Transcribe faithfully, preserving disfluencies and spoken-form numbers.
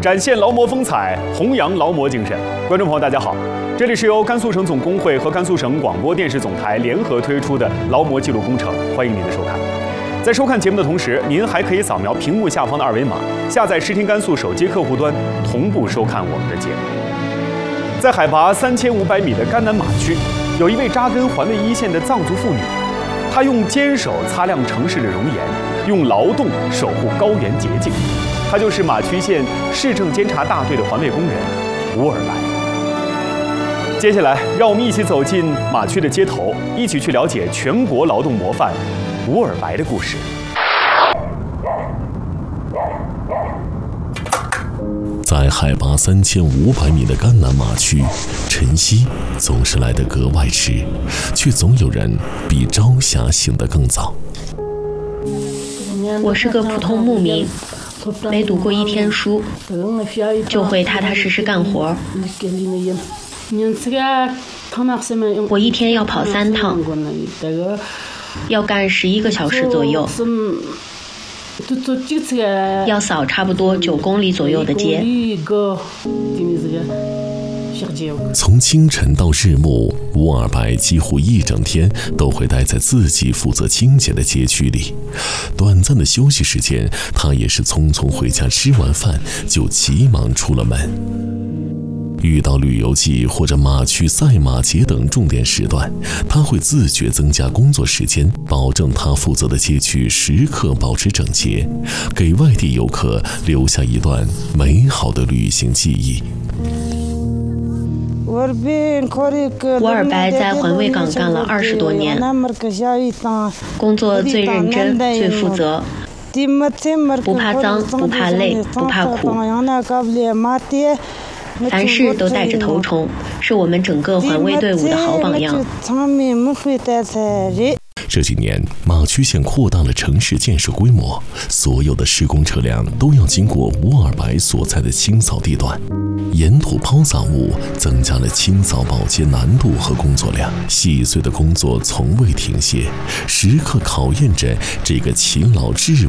展现劳模风采，弘扬劳模精神。观众朋友，大家好，这里是由甘肃省总工会和甘肃省广播电视总台联合推出的劳模记录工程，欢迎您的收看。在收看节目的同时，您还可以扫描屏幕下方的二维码，下载视听甘肃手机客户端，同步收看我们的节目。在海拔三千五百米的甘南马区，有一位扎根环卫一线的藏族妇女，她用坚守擦亮城市的容颜，用劳动守护高原洁净。她就是马区县市政监察大队的环卫工人吴尔白。接下来，让我们一起走进马区的街头，一起去了解全国劳动模范吴尔白的故事。 在海拔三千五百米的甘南马区，晨曦总是来得格外迟，却总有人比朝霞醒得更早。 我是个普通牧民，没读过一天书，就会踏踏实实干活。我一天要跑三趟，要干十一个小时左右，要扫差不多九公里左右的街。 从清晨到日暮，吴尔白几乎一整天都会待在自己负责清洁的街区里。短暂的休息时间，他也是匆匆回家，吃完饭就急忙出了门。遇到旅游季或者马区赛马节等重点时段，他会自觉增加工作时间，保证他负责的街区时刻保持整洁，给外地游客留下一段美好的旅行记忆。 吴尔白在环卫岗干了二十多年，工作最认真、最负责，不怕脏，不怕累，不怕苦，凡事都带着头冲，是我们整个环卫队伍的好榜样。 这几年，马区县扩大了城市建设规模，所有的施工车辆都要经过吴尔白所在的清扫地段，沿途抛洒物增加了清扫保洁难度和工作量，细碎的工作从未停歇，时刻考验着这个勤劳质